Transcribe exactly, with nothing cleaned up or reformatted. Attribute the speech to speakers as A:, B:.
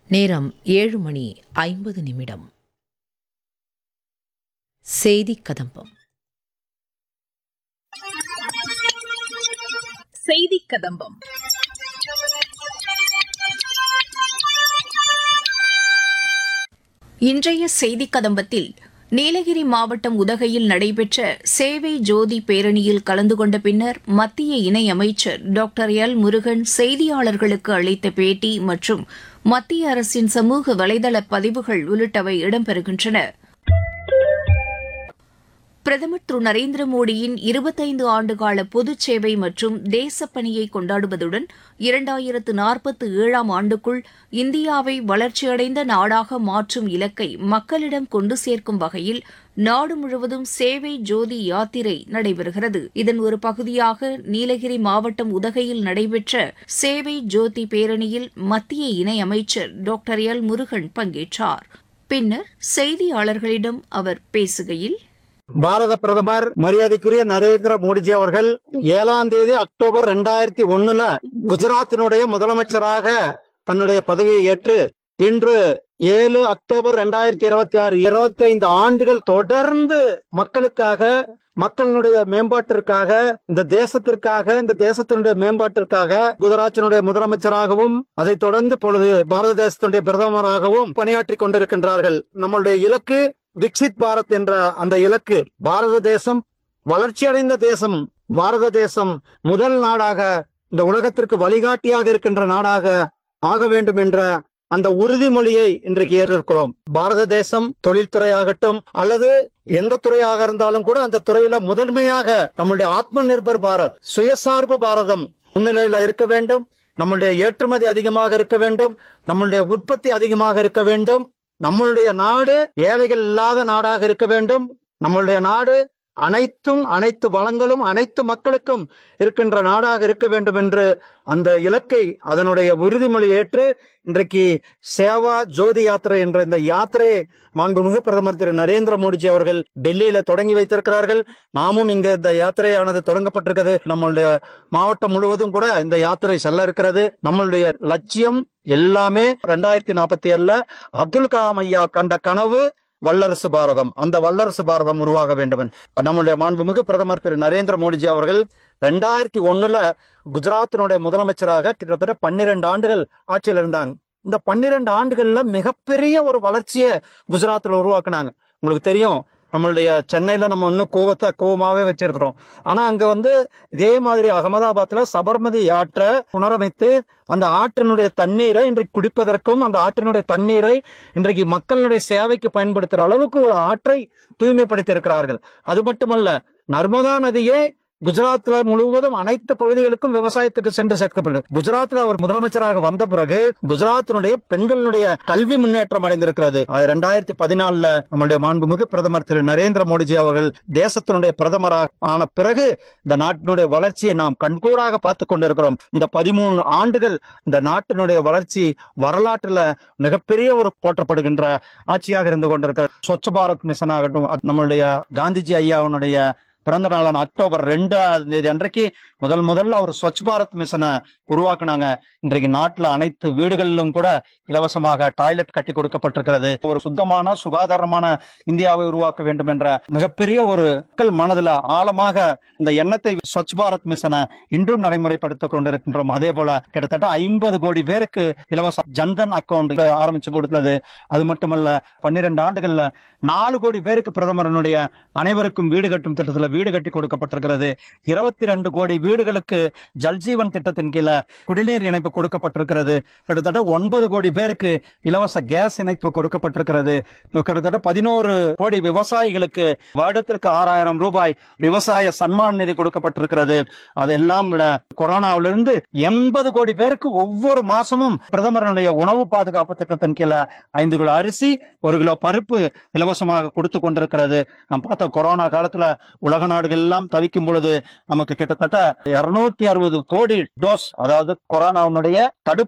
A: நேரம் ஏழு மணி ஐம்பது நிமிடம். செய்திக் கதம்பம்.
B: செய்திக் கதம்பம். இன்றைய செய்திக் கதம்பத்தில் நீலகிரி மாவட்டம் உதகையில் நடைபெற்ற சேவை ஜோதி பேரணியில் கலந்து கொண்ட பின்னர் மத்திய இணையமைச்சர் டாக்டர் எல் முருகன் செய்தியாளர்களுக்கு அளித்த பேட்டி மற்றும் மத்திய அரசின் சமூக வலைதள பதிவுகள் உள்ளிட்டவை இடம்பெறுகின்றன. பிரதமர் திரு நரேந்திர மோடியின் இருபத்தைந்து ஆண்டுகால பொதுச் சேவை மற்றும் தேசப்பணியை கொண்டாடுவதுடன் இரண்டாயிரத்து நாற்பத்து ஏழாம் ஆண்டுக்குள் இந்தியாவை வளர்ச்சியடைந்த நாடாக மாற்றும் இலக்கை மக்களிடம் கொண்டு சேர்க்கும் வகையில் நாடு முழுவதும் சேவை ஜோதி யாத்திரை நடைபெறுகிறது. இதன் ஒரு பகுதியாக நீலகிரி மாவட்டம் உதகையில் நடைபெற்ற சேவை ஜோதி பேரணியில் மத்திய இணையமைச்சர் டாக்டர் எல் முருகன் பங்கேற்றார். பின்னர் செய்தியாளர்களிடம் அவர் பேசுகையில்,
C: பாரத பிரதமர் மரியாதைக்குரிய நரேந்திர மோடிஜி அவர்கள் ஏழாம் தேதி அக்டோபர் ரெண்டாயிரத்தி ஒண்ணுல குஜராத்தினுடைய முதலமைச்சராக தன்னுடைய பதவியை ஏற்று இன்று ஏழு அக்டோபர் ரெண்டாயிரத்தி இருபத்தி ஆறு இருபத்தி ஐந்து ஆண்டுகள் தொடர்ந்து மக்களுக்காக, மக்களுடைய மேம்பாட்டிற்காக, இந்த தேசத்திற்காக, இந்த தேசத்தினுடைய மேம்பாட்டிற்காக குஜராத்தினுடைய முதலமைச்சராகவும் அதை தொடர்ந்து பொழுது பாரத தேசத்தினுடைய பிரதமராகவும் பணியாற்றி கொண்டிருக்கின்றார்கள். நம்மளுடைய இலக்கு விக்சித் பாரத் என்ற அந்த இலக்கு. பாரத தேசம் வளர்ச்சியடைந்த தேசம், பாரத தேசம் முதல் நாடாக, இந்த உலகத்திற்கு வழிகாட்டியாக இருக்கின்ற நாடாக ஆக வேண்டும் என்ற அந்த உறுதிமொழியை இன்றைக்கு ஏற்றிருக்கிறோம். பாரத தேசம் தொழில்துறையாகட்டும் அல்லது எந்த துறையாக இருந்தாலும் கூட அந்த துறையில முதன்மையாக நம்முடைய ஆத்ம நிர்பர் பாரத், சுயசார்பு பாரதம் முன்னிலையில இருக்க வேண்டும். நம்மளுடைய ஏற்றுமதி அதிகமாக இருக்க வேண்டும். நம்மளுடைய உற்பத்தி அதிகமாக இருக்க வேண்டும். நம்மளுடைய நாடு ஏழைகள் இல்லாத நாடாக இருக்க வேண்டும். நம்மளுடைய நாடு அனைத்தும், அனைத்து வளங்களும் அனைத்து மக்களுக்கும் இருக்கின்ற நாடாக இருக்க வேண்டும் என்று அந்த இலக்கை, அதனுடைய உறுதிமொழி ஏற்று இன்றைக்கு சேவா ஜோதி யாத்திரை என்ற இந்த யாத்திரையை மாண்புமிகு பிரதமர் திரு நரேந்திர மோடிஜி அவர்கள் டெல்லியில தொடங்கி வைத்திருக்கிறார்கள். நாமும் இங்க இந்த யாத்திரையானது தொடங்கப்பட்டிருக்கிறது. நம்மளுடைய மாவட்டம் முழுவதும் கூட இந்த யாத்திரை செல்ல இருக்கிறது. நம்மளுடைய லட்சியம் எல்லாமே ரெண்டாயிரத்தி நாற்பத்தி ஏழுல அப்துல் கலாம் ஐயா கண்ட கனவு வல்லரசு பாரதம். அந்த வல்லரசு பாரதம் உருவாக வேண்டும். நம்முடைய மாண்புமிகு பிரதமர் திரு நரேந்திர மோடிஜி அவர்கள் ரெண்டாயிரத்தி ஒண்ணுல குஜராத்தினுடைய முதலமைச்சராக கிட்டத்தட்ட பன்னிரண்டு ஆண்டுகள் ஆட்சியில் இருந்தாங்க. இந்த பன்னிரண்டு ஆண்டுகள்ல மிகப்பெரிய ஒரு வளர்ச்சியை குஜராத்ல உருவாக்குனாங்க. உங்களுக்கு தெரியும், நம்மளுடைய சென்னையில நம்ம இன்னும் கோவத்தை கோவமாவே வச்சிருக்கிறோம். ஆனா அங்க வந்து இதே மாதிரி அகமதாபாத்ல சபர்மதி ஆற்றை புனரமைத்து அந்த ஆற்றினுடைய தண்ணீரை இன்றைக்கு குடிப்பதற்கும், அந்த ஆற்றினுடைய தண்ணீரை இன்றைக்கு மக்களுடைய சேவைக்கு பயன்படுத்துற அளவுக்கு ஒரு ஆற்றை தூய்மைப்படுத்தி இருக்கிறார்கள். அது மட்டுமல்ல, நர்மதா நதியே குஜராத்ல முழுவதும் அனைத்து பகுதிகளுக்கும் விவசாயத்துக்கு சென்று சேர்க்கப்பட்டது. குஜராத்ல அவர் முதலமைச்சராக வந்த பிறகு குஜராத்தினுடைய பெண்களுடைய கல்வி முன்னேற்றம் அடைந்திருக்கிறது. இரண்டாயிரத்தி பதினாலுல நம்முடைய மாண்புமிகு பிரதமர் திரு நரேந்திர மோடிஜி அவர்கள் தேசத்தினுடைய பிரதமராக ஆன பிறகு இந்த நாட்டினுடைய வளர்ச்சியை நாம் கண்கூடாக பார்த்து கொண்டிருக்கிறோம். இந்த பதிமூணு ஆண்டுகள் இந்த நாட்டினுடைய வளர்ச்சி வரலாற்றுல மிகப்பெரிய ஒரு போற்றப்படுகின்ற ஆட்சியாக இருந்து கொண்டிருக்கிற ஸ்வச் பாரத் மிஷன் ஆகட்டும், நம்மளுடைய காந்திஜி ஐயாவுடைய பிறந்த நாளான அக்டோபர் ரெண்டாம் தேதி அன்றைக்கு முதல் முதல்ல அவர் ஸ்வச் பாரத் மிஷனை உருவாக்குனாங்க. இன்றைக்கு நாட்டுல அனைத்து வீடுகளிலும் கூட இலவசமாக டாய்லெட் கட்டி கொடுக்கப்பட்டிருக்கிறது. ஒரு சுத்தமான சுகாதாரமான இந்தியாவை உருவாக்க வேண்டும் என்ற மிகப்பெரிய ஒரு மக்கள் மனதுல ஆழமாக இந்த எண்ணத்தை ஸ்வச் பாரத் மிஷனை இன்றும் நடைமுறைப்படுத்திக் கொண்டிருக்கின்றோம். அதே போல கிட்டத்தட்ட ஐம்பது கோடி பேருக்கு இலவச ஜன்தன் அக்கௌண்ட் ஆரம்பிச்சு கொடுத்தது. அது மட்டுமல்ல, பன்னிரண்டு ஆண்டுகள்ல நாலு கோடி பேருக்கு பிரதமரனுடைய அனைவருக்கும் வீடு கட்டும் திட்டத்துல வீடு கட்டி கொடுக்கப்பட்டிருக்கிறது. இருபத்தி ரெண்டு கோடி வீடுகளுக்கு ஜல்ஜீவன் திட்டத்தின் கீழே குடிநீர் இணைப்பு கொடுக்கப்பட்டிருக்கிறது. கிட்டத்தட்ட ஒன்பது கோடி பேருக்கு இலவச கேஸ் இணைப்பு கொடுக்கப்பட்டிருக்கிறது. கிட்டத்தட்ட பதினோரு கோடி விவசாயிகளுக்கு வருடத்திற்கு ஆறாயிரம் ரூபாய் விவசாய சன்மான் நிதி கொடுக்கப்பட்டிருக்கிறது. அதெல்லாம் விட கொரோனாவிலிருந்து எண்பது கோடி பேருக்கு ஒவ்வொரு மாசமும் பிரதமருடைய உணவு பாதுகாப்பு திட்டத்தின் கீழே ஐந்து கிலோ அரிசி, ஒரு கிலோ பருப்பு இலவசமாக கொடுத்து கொண்டிருக்கிறது. நாம் பார்த்த கொரோனா காலத்துல உலக நாடுகள் எல்லாம் தவிக்கும் பொழுது நமக்கு கிட்டத்தட்ட இருநூத்தி அறுபது கோடி டோஸ், அதாவது கொரோனாவுடைய தடுப்பு